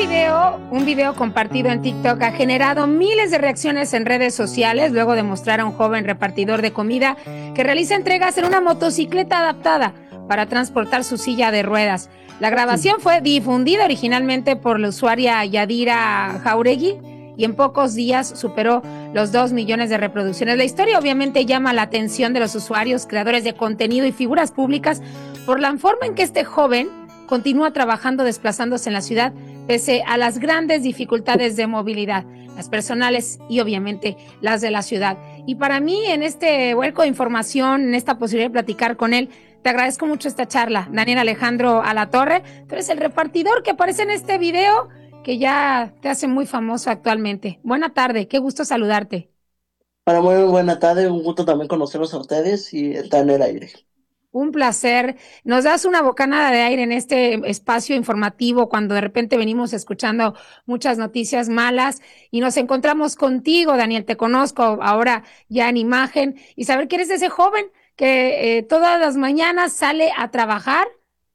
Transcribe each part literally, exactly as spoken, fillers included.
video, un video compartido en TikTok ha generado miles de reacciones en redes sociales luego de mostrar a un joven repartidor de comida que realiza entregas en una motocicleta adaptada para transportar su silla de ruedas. La grabación fue difundida originalmente por la usuaria Yadira Jauregui y en pocos días superó los dos millones de reproducciones. La historia obviamente llama la atención de los usuarios, creadores de contenido y figuras públicas por la forma en que este joven continúa trabajando desplazándose en la ciudad pese a las grandes dificultades de movilidad, las personales y obviamente las de la ciudad. Y para mí, en este vuelco de información, en esta posibilidad de platicar con él, te agradezco mucho esta charla. Daniel Alejandro Alatorre, tú eres el repartidor que aparece en este video que ya te hace muy famoso actualmente. Buena tarde, qué gusto saludarte. Para muy buena tarde, un gusto también conocerlos a ustedes y estar en el aire. Un placer. Nos das una bocanada de aire en este espacio informativo cuando de repente venimos escuchando muchas noticias malas y nos encontramos contigo, Daniel. Te conozco ahora ya en imagen y saber que eres ese joven que eh, todas las mañanas sale a trabajar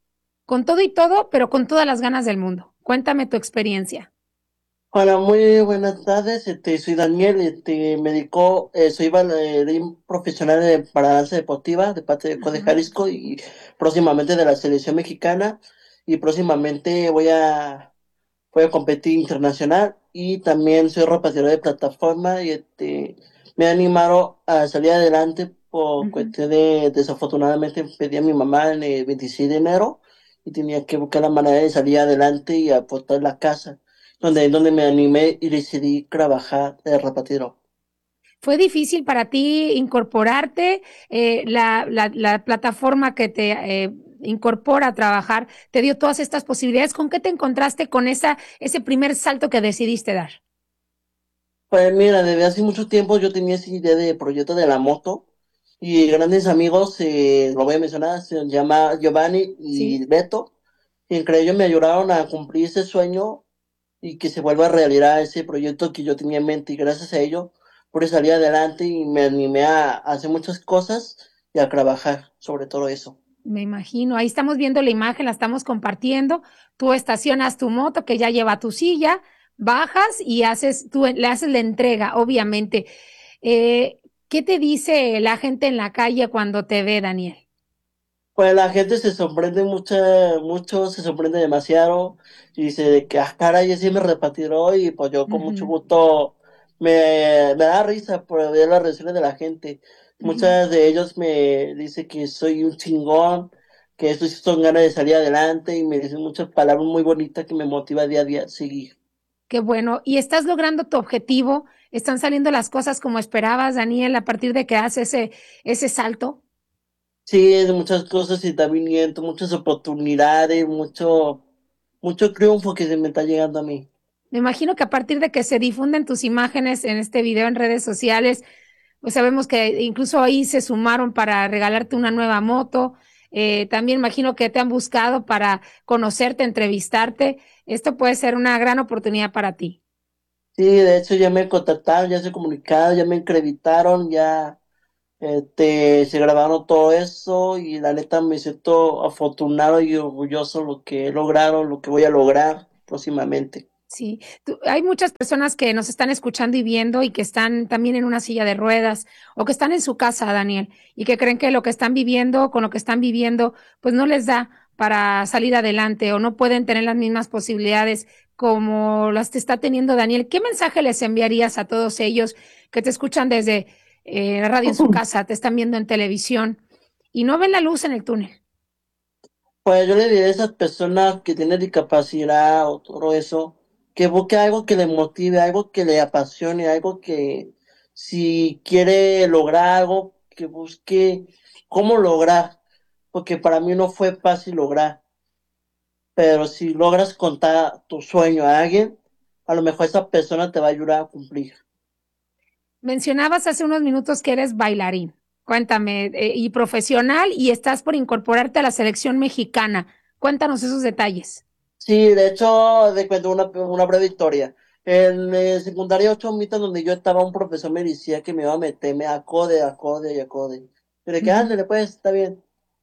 con todo y todo, pero con todas las ganas del mundo. Cuéntame tu experiencia. Hola, muy buenas tardes. Este, soy Daniel. Este, me dedico, eh, soy bailarín profesional de- para danza deportiva de parte de Code Ajá. Jalisco y próximamente de la selección mexicana. Y próximamente voy a, voy a competir internacional y también soy repartidor de plataforma y este, me ha animado a salir adelante por Ujú. cuestión de, desafortunadamente pedí a mi mamá en el veintiséis de enero y tenía que buscar la manera de salir adelante y aportar la casa, donde, donde me animé y decidí trabajar de repartidor. ¿Fue difícil para ti incorporarte? Eh, la, la, la, plataforma que te eh, incorpora a trabajar te dio todas estas posibilidades. ¿Con qué te encontraste con esa, ese primer salto que decidiste dar? Pues mira, desde hace mucho tiempo yo tenía esa idea de proyecto de la moto y grandes amigos, eh, lo voy a mencionar, se llama Giovanni y Sí. Beto, y entre ellos me ayudaron a cumplir ese sueño y que se vuelva realidad ese proyecto que yo tenía en mente y gracias a ello pude salir adelante y me animé a, a hacer muchas cosas y a trabajar sobre todo eso. Me imagino, ahí estamos viendo la imagen, la estamos compartiendo. Tú estacionas tu moto que ya lleva tu silla, bajas y haces, tú le haces la entrega, obviamente. Eh, ¿Qué te dice la gente en la calle cuando te ve, Daniel? Pues la gente se sorprende mucho, mucho, se sorprende demasiado y dice de que, ah, caray, sí me repatiró y pues yo con mucho Ujú, gusto me, me da risa por ver las reacciones de la gente. ujú. Muchas de ellos me dicen que soy un chingón, que esto sí son ganas de salir adelante y me dicen muchas palabras muy bonitas que me motiva día a día a seguir. Qué bueno. ¿Y estás logrando tu objetivo? ¿Están saliendo las cosas como esperabas, Daniel, a partir de que haces ese, ese salto? Sí, es muchas cosas y también muchas oportunidades, mucho, mucho triunfo que se me está llegando a mí. Me imagino que a partir de que se difunden tus imágenes en este video en redes sociales, pues sabemos que incluso ahí se sumaron para regalarte una nueva moto. Eh, también imagino que te han buscado para conocerte, entrevistarte. Esto puede ser una gran oportunidad para ti. Sí, de hecho ya me contactaron, ya se comunicaron, ya me entrevistaron, ya este, se grabaron todo eso y la neta me siento afortunado y orgulloso lo que he logrado, lo que voy a lograr próximamente. Sí, tú- hay muchas personas que nos están escuchando y viendo y que están también en una silla de ruedas o que están en su casa, Daniel, y que creen que lo que están viviendo, con lo que están viviendo, pues no les da para salir adelante o no pueden tener las mismas posibilidades como las que está teniendo Daniel. ¿Qué mensaje les enviarías a todos ellos que te escuchan desde eh, la radio en su casa, te están viendo en televisión y no ven la luz en el túnel? Pues yo le diría a esas personas que tienen discapacidad o todo eso, que busque algo que le motive, algo que le apasione, algo que si quiere lograr algo, que busque cómo lograr, porque para mí no fue fácil lograr. Pero si logras contar tu sueño a alguien, a lo mejor esa persona te va a ayudar a cumplir. Mencionabas hace unos minutos que eres bailarín. Cuéntame, eh, y profesional, y estás por incorporarte a la selección mexicana. Cuéntanos esos detalles. Sí, de hecho, de cuento una, una breve historia. En eh, secundaria ocho mitas donde yo estaba, un profesor me decía que me iba a meterme a code, a code y a code. Pero de que Ujú. ándale, pues, está bien.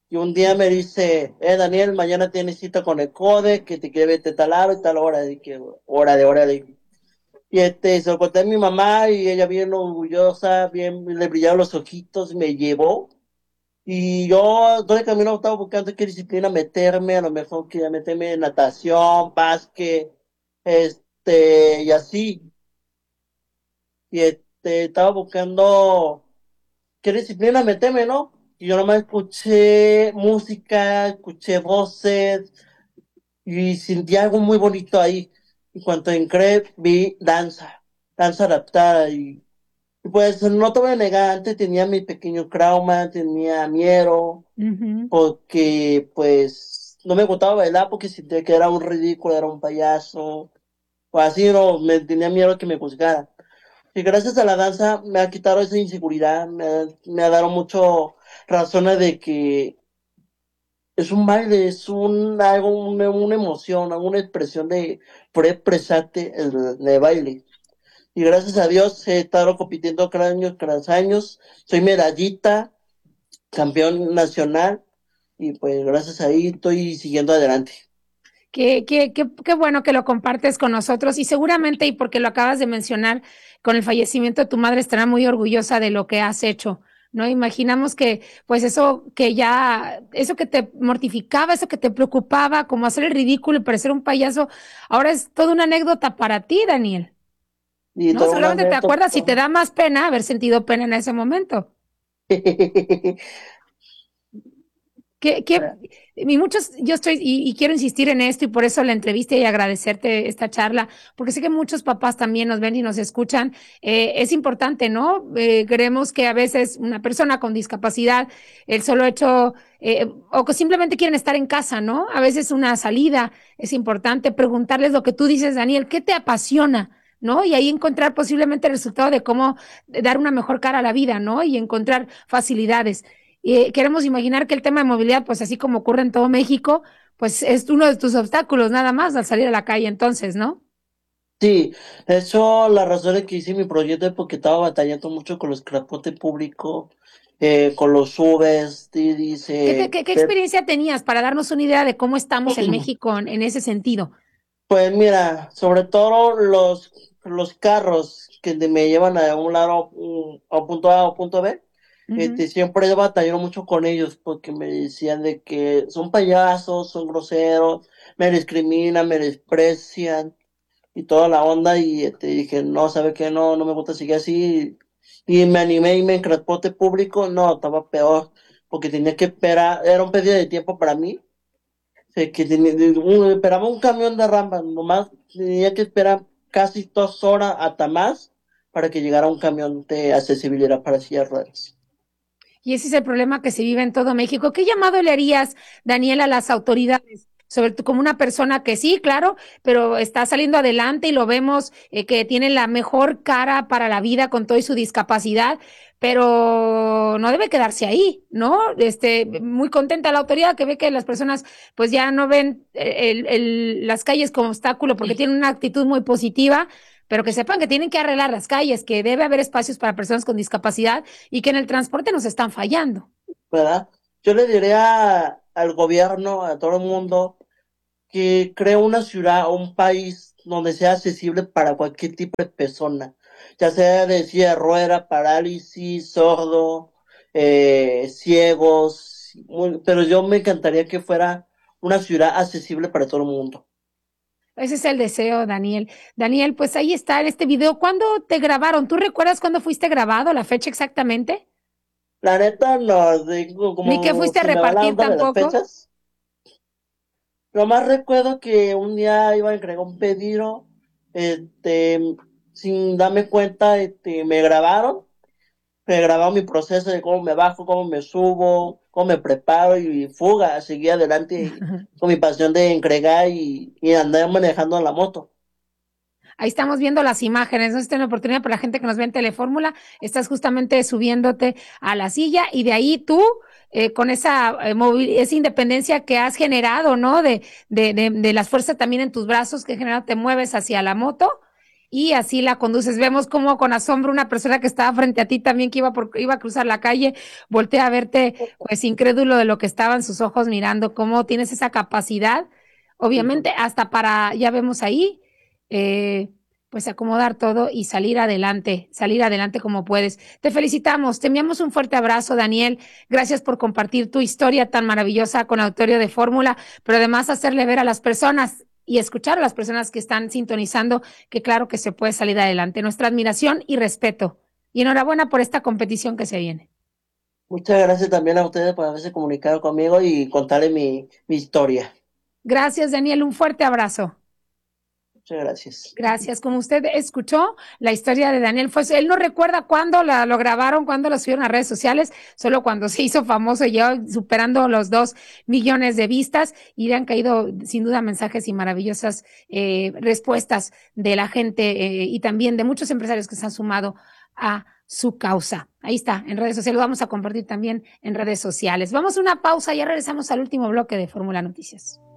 Y un día me dice, eh, Daniel, mañana tienes cita con el CODE, que te quiere verte tal hora y tal hora. Y que, hora de hora de... Y este, se lo conté a mi mamá y ella bien orgullosa, bien, le brillaron los ojitos, me llevó. Y yo, todo el camino estaba buscando qué disciplina meterme, a lo mejor quería meterme en natación, básquet, este, y así. Y este, estaba buscando qué disciplina meterme, ¿no? Y yo nomás escuché música, escuché voces y sentí algo muy bonito ahí. Y cuando entré, vi danza, danza adaptada. Y, y pues no te voy a negar, antes tenía mi pequeño trauma, tenía miedo, Ujú. porque pues no me gustaba bailar porque sentía que era un ridículo, era un payaso, o así, no, me tenía miedo que me juzgaran. Y gracias a la danza me ha quitado esa inseguridad, me ha, me ha dado mucho razones de que es un baile, es un algo, una, una emoción, una expresión de por expresarte el, el baile. Y gracias a Dios he estado compitiendo cada año, cada años, soy medallita, campeón nacional, y pues gracias a ahí estoy siguiendo adelante. Qué, qué, qué, qué bueno que lo compartes con nosotros y seguramente, y porque lo acabas de mencionar, con el fallecimiento de tu madre estará muy orgullosa de lo que has hecho, ¿no? Imaginamos que, pues eso que ya, eso que te mortificaba, eso que te preocupaba, como hacer el ridículo y parecer un payaso, ahora es toda una anécdota para ti, Daniel, Y ¿no? todo un Seguramente te anécdota. acuerdas si te da más pena haber sentido pena en ese momento. Que, que, y muchos, yo estoy, y, y quiero insistir en esto, y por eso la entrevista y agradecerte esta charla, porque sé que muchos papás también nos ven y nos escuchan. Eh, es importante, ¿no? Eh, creemos que a veces una persona con discapacidad, el solo hecho, eh, o que simplemente quieren estar en casa, ¿no? A veces una salida es importante, preguntarles lo que tú dices, Daniel, ¿qué te apasiona? ¿No? Y ahí encontrar posiblemente el resultado de cómo dar una mejor cara a la vida, ¿no? Y encontrar facilidades. Y queremos imaginar que el tema de movilidad, pues así como ocurre en todo México, pues es uno de tus obstáculos nada más al salir a la calle entonces, ¿no? Sí, de hecho, la razón de que hice mi proyecto es porque estaba batallando mucho con los transporte público, eh, con los Ubers, y ¿Qué, te, dice, qué, qué de- experiencia tenías para darnos una idea de cómo estamos en México en, en ese sentido? pues mira, sobre todo los, los carros que de- me llevan a un lado, mm, a un punto A o punto B, Ujú. este, siempre he batallado mucho con ellos porque me decían de que son payasos, son groseros, me discriminan, me desprecian y toda la onda y este, dije, no, ¿sabe qué? No, no me gusta seguir así. Y me animé y me en transporte público, no, estaba peor, porque tenía que esperar, era un pedido de tiempo para mí, eh, que tenía, de- un- esperaba un camión de Ramba, nomás tenía que esperar casi dos horas hasta más para que llegara un camión de accesibilidad para sillas de ruedas. Y ese es el problema que se vive en todo México. ¿Qué llamado le harías, Daniel, a las autoridades? Sobre todo como una persona que sí, claro, pero está saliendo adelante y lo vemos eh, que tiene la mejor cara para la vida con todo y su discapacidad, pero no debe quedarse ahí, ¿no? Este, muy contenta la autoridad que ve que las personas pues ya no ven eh, el, el, las calles como obstáculo porque tienen una actitud muy positiva, pero que sepan que tienen que arreglar las calles, que debe haber espacios para personas con discapacidad y que en el transporte nos están fallando. ¿Verdad? Yo le diría al gobierno, a todo el mundo, que cree una ciudad o un país donde sea accesible para cualquier tipo de persona, ya sea de silla de rueda, parálisis, sordo, eh, ciegos, muy- pero yo me encantaría que fuera una ciudad accesible para todo el mundo. Ese es el deseo, Daniel. Daniel, pues ahí está en este video. ¿Cuándo te grabaron? ¿Tú recuerdas cuándo fuiste grabado, la fecha exactamente? La neta, no, digo, Ni que como fuiste a se me va la repartir onda de las tampoco. fechas, nomás recuerdo que un día iba a entregar un pedido, este, sin darme cuenta, este, me grabaron. He grabado mi proceso de cómo me bajo, cómo me subo, cómo me preparo y fuga, seguir adelante con mi pasión de entregar y, y andar manejando la moto. Ahí estamos viendo las imágenes. No es una oportunidad para la gente que nos ve en Telefórmula. Estás justamente subiéndote a la silla y de ahí tú, eh, con esa, eh, móvil, esa independencia que has generado, ¿no? De, de, de, de las fuerzas también en tus brazos que generado te mueves hacia la moto y así la conduces. Vemos como con asombro una persona que estaba frente a ti también, que iba, por, iba a cruzar la calle, voltea a verte, pues incrédulo de lo que estaban sus ojos mirando, cómo tienes esa capacidad, obviamente, hasta para, ya vemos ahí, eh, pues acomodar todo y salir adelante, salir adelante como puedes. Te felicitamos, te enviamos un fuerte abrazo, Daniel. Gracias por compartir tu historia tan maravillosa con Auditorio de Fórmula, pero además hacerle ver a las personas y escuchar a las personas que están sintonizando que claro que se puede salir adelante. Nuestra admiración y respeto. Y enhorabuena por esta competición que se viene. Muchas gracias también a ustedes por haberse comunicado conmigo y contarle mi, mi historia. Gracias, Daniel. Un fuerte abrazo. Muchas gracias. Gracias. Como usted escuchó, la historia de Daniel fue, él no recuerda cuándo la, lo grabaron, cuándo lo subieron a redes sociales, solo cuando se hizo famoso, ya superando los dos millones de vistas, y le han caído sin duda mensajes y maravillosas eh, respuestas de la gente eh, y también de muchos empresarios que se han sumado a su causa. Ahí está, en redes sociales, lo vamos a compartir también en redes sociales. Vamos a una pausa, ya regresamos al último bloque de Fórmula Noticias.